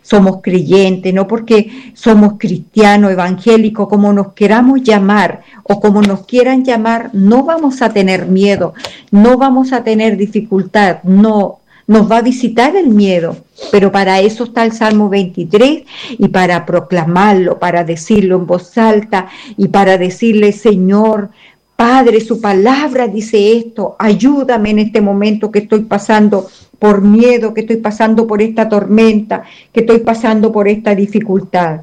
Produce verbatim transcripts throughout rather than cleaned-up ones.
somos creyentes, no porque somos cristianos, evangélicos, como nos queramos llamar o como nos quieran llamar, no vamos a tener miedo, no vamos a tener dificultad, no. Nos va a visitar el miedo, pero para eso está el Salmo veintitrés y para proclamarlo, para decirlo en voz alta y para decirle, Señor, Padre, su palabra dice esto, ayúdame en este momento que estoy pasando por miedo, que estoy pasando por esta tormenta, que estoy pasando por esta dificultad.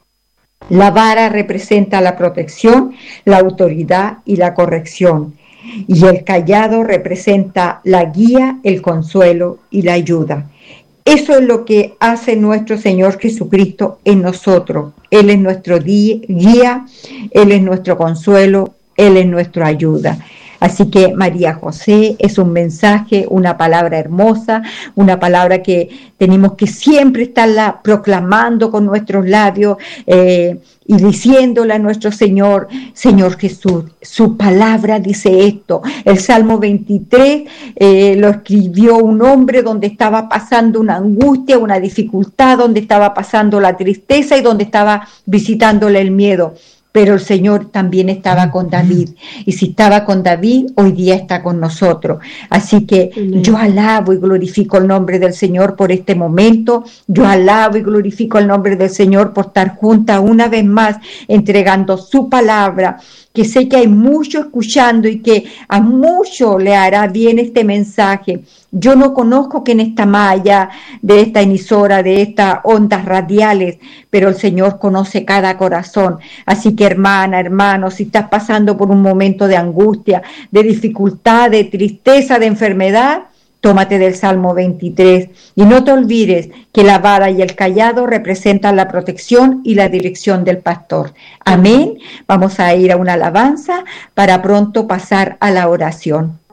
La vara representa la protección, la autoridad y la corrección. Y el cayado representa la guía, el consuelo y la ayuda. Eso es lo que hace nuestro Señor Jesucristo en nosotros. Él es nuestro guía, Él es nuestro consuelo, Él es nuestra ayuda. Así que María José es un mensaje, una palabra hermosa, una palabra que tenemos que siempre estarla proclamando con nuestros labios eh, y diciéndole a nuestro Señor, Señor Jesús, su palabra dice esto. El Salmo veintitrés eh, lo escribió un hombre donde estaba pasando una angustia, una dificultad, donde estaba pasando la tristeza y donde estaba visitándole el miedo. Pero el Señor también estaba con David. Y si estaba con David, hoy día está con nosotros. Así que Amén. Yo alabo y glorifico el nombre del Señor por este momento. Yo alabo y glorifico el nombre del Señor por estar juntas una vez más, entregando su palabra, que sé que hay mucho escuchando y que a mucho le hará bien este mensaje. Yo no conozco quién está más allá de esta emisora, de estas ondas radiales, pero el Señor conoce cada corazón. Así que hermana, hermano, si estás pasando por un momento de angustia, de dificultad, de tristeza, de enfermedad, tómate del Salmo veintitrés y no te olvides que la vara y el cayado representan la protección y la dirección del pastor. Amén. Vamos a ir a una alabanza para pronto pasar a la oración.